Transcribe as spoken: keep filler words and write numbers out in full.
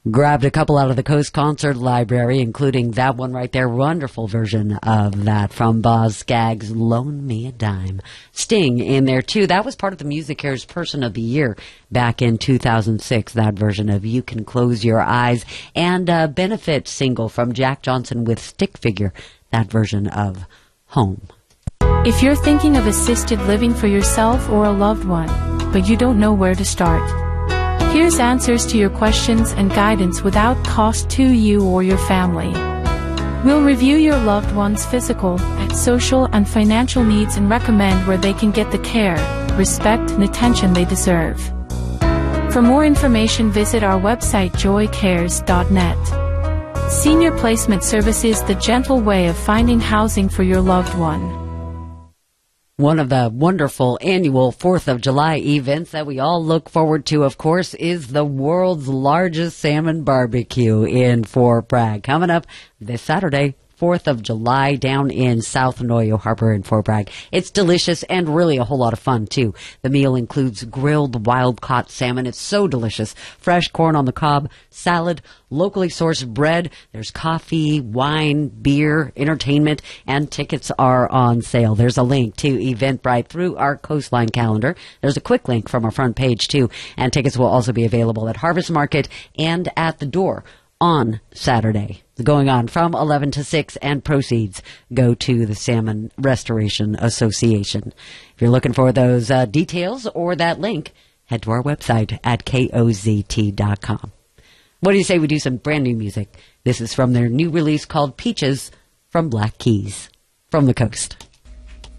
Grabbed a couple out of the Coast Concert Library, including that one right there. Wonderful version of that from Boz Scaggs, Loan Me a Dime. Sting in there, too. That was part of the Music Cares Person of the Year back in two thousand six, that version of You Can Close Your Eyes. And a benefit single from Jack Johnson with Stick Figure, that version of Home. If you're thinking of assisted living for yourself or a loved one, but you don't know where to start, here's answers to your questions and guidance without cost to you or your family. We'll review your loved one's physical, social, and financial needs and recommend where they can get the care, respect, and attention they deserve. For more information, visit our website joy cares dot net. Senior Placement Service is the gentle way of finding housing for your loved one. One of the wonderful annual fourth of July events that we all look forward to, of course, is the world's largest salmon barbecue in Fort Bragg. Coming up this Saturday, fourth of July, down in South Noyo Harbor in Fort Bragg. It's delicious and really a whole lot of fun, too. The meal includes grilled wild-caught salmon. It's so delicious. Fresh corn on the cob, salad, locally sourced bread. There's coffee, wine, beer, entertainment, and tickets are on sale. There's a link to Eventbrite through our Coastline calendar. There's a quick link from our front page, too. And tickets will also be available at Harvest Market and at the door on Saturday. Going on from eleven to six, and proceeds go to the Salmon Restoration Association. If you're looking for those uh, details or that link, head to our website at K O Z T dot com. What do you say we do some brand new music? This is from their new release called Peaches from Black Keys, from the coast.